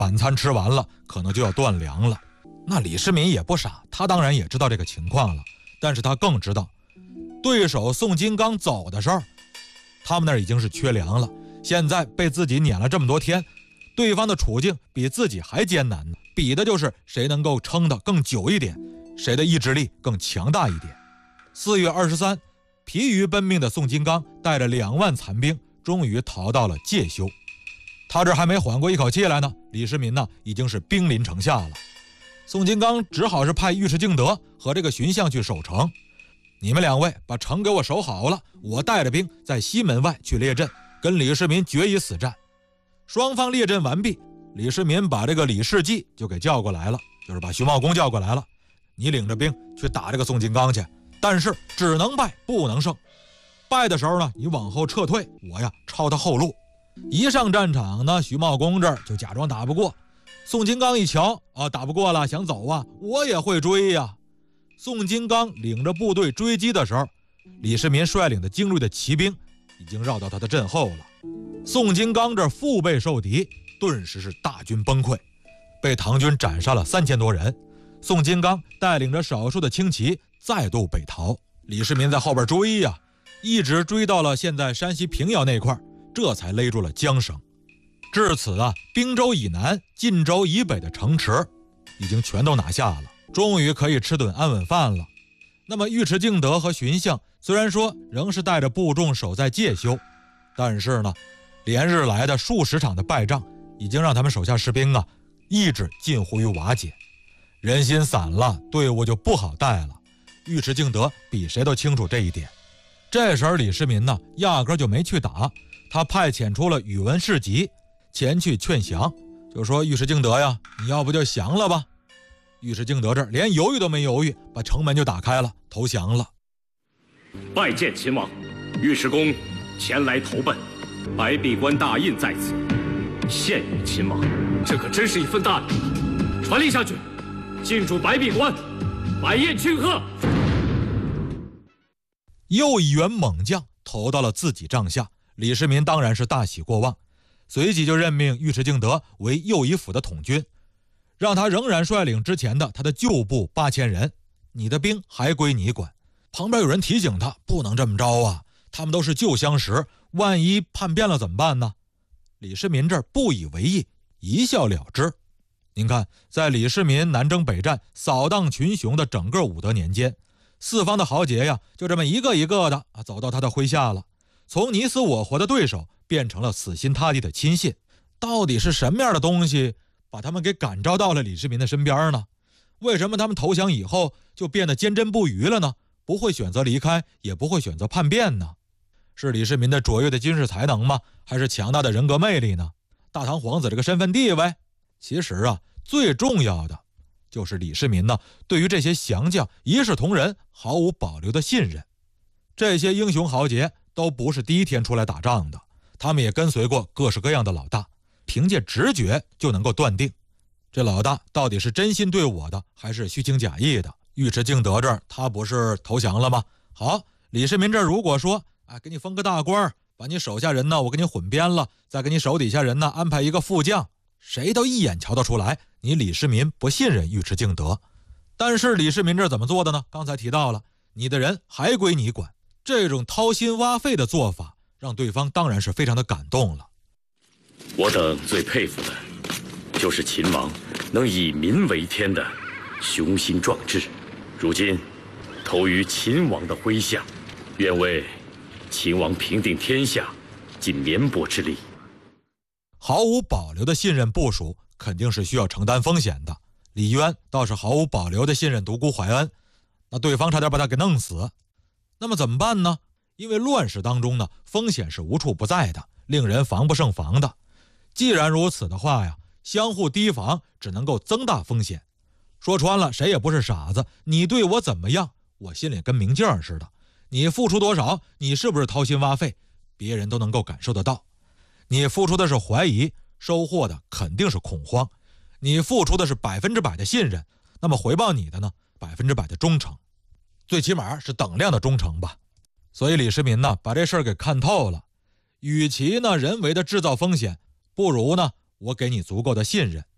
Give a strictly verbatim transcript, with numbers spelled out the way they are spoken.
晚餐吃完了可能就要断粮了。那李世民也不傻，他当然也知道这个情况了，但是他更知道对手宋金刚走的时候，他们那儿已经是缺粮了，现在被自己撵了这么多天，对方的处境比自己还艰难呢，比的就是谁能够撑得更久一点，谁的意志力更强大一点。四月二十三，疲于奔命的宋金刚带着两万残兵终于逃到了介休。他这还没缓过一口气来呢，李世民呢已经是兵临城下了。宋金刚只好是派尉迟敬德和这个荀相去守城，你们两位把城给我守好了，我带着兵在西门外去列阵，跟李世民决一死战。双方列阵完毕，李世民把这个李世济就给叫过来了，就是把徐茂公叫过来了，你领着兵去打这个宋金刚去，但是只能败不能胜，败的时候呢你往后撤退，我呀抄他后路。一上战场呢，徐茂公这儿就假装打不过，宋金刚一瞧啊，打不过了，想走啊，我也会追呀。宋金刚领着部队追击的时候，李世民率领的精锐的骑兵已经绕到他的阵后了。宋金刚这腹背受敌，顿时是大军崩溃，被唐军斩杀了三千多人。宋金刚带领着少数的轻骑再度北逃，李世民在后边追呀，一直追到了现在山西平遥那块，这才勒住了缰绳。至此啊，滨州以南、晋州以北的城池已经全都拿下了，终于可以吃顿安稳饭了。那么尉迟敬德和荀相虽然说仍是带着部众守在介休，但是呢，连日来的数十场的败仗已经让他们手下士兵啊意志近乎于瓦解，人心散了，队伍就不好带了。尉迟敬德比谁都清楚这一点。这时候李世民呢压根就没去打，他派遣出了宇文士集前去劝降，就说尉迟敬德呀，你要不就降了吧。尉迟敬德这儿连犹豫都没犹豫，把城门就打开了，投降了。 拜见秦王，尉迟恭前来投奔，白璧关大印在此，献与秦王。这可真是一份大礼，传令下去，进驻白璧关，摆宴庆贺。 又一员猛将投到了自己帐下，李世民当然是大喜过望，随即就任命尉迟敬德为右仪府的统军，让他仍然率领之前的他的旧部八千人，你的兵还归你管。旁边有人提醒他，不能这么着啊，他们都是旧相识，万一叛变了怎么办呢？李世民这儿不以为意，一笑了之。您看，在李世民南征北战、扫荡群雄的整个武德年间，四方的豪杰呀，就这么一个一个的啊走到他的麾下了，从你死我活的对手变成了死心塌地的亲信。到底是什么样的东西把他们给感召到了李世民的身边呢？为什么他们投降以后就变得坚贞不渝了呢？不会选择离开，也不会选择叛变呢？是李世民的卓越的军事才能吗？还是强大的人格魅力呢？大唐皇子这个身份地位？其实啊，最重要的就是李世民呢对于这些降将一视同仁，毫无保留的信任。这些英雄豪杰都不是第一天出来打仗的，他们也跟随过各式各样的老大，凭借直觉就能够断定这老大到底是真心对我的，还是虚情假意的。尉迟敬德这儿他不是投降了吗？好，李世民这儿如果说啊，给你封个大官，把你手下人呢我给你混编了，再给你手底下人呢安排一个副将，谁都一眼瞧得出来你李世民不信任尉迟敬德。但是李世民这儿怎么做的呢？刚才提到了，你的人还归你管，这种掏心挖肺的做法让对方当然是非常的感动了。 我等最佩服的就是秦王能以民为天的雄心壮志，如今投于秦王的麾下，愿为秦王平定天下尽绵薄之力。 毫无保留的信任部属肯定是需要承担风险的。李渊倒是毫无保留的信任独孤怀恩，那对方差点把他给弄死。那么怎么办呢？因为乱世当中呢，风险是无处不在的，令人防不胜防的。既然如此的话呀，相互提防只能够增大风险。说穿了，谁也不是傻子，你对我怎么样，我心里跟明镜似的。你付出多少，你是不是掏心挖肺，别人都能够感受得到。你付出的是怀疑，收获的肯定是恐慌。你付出的是百分之百的信任，那么回报你的呢，百分之百的忠诚，最起码是等量的忠诚吧。所以李世民呢，把这事儿给看透了。与其呢人为的制造风险，不如呢我给你足够的信任，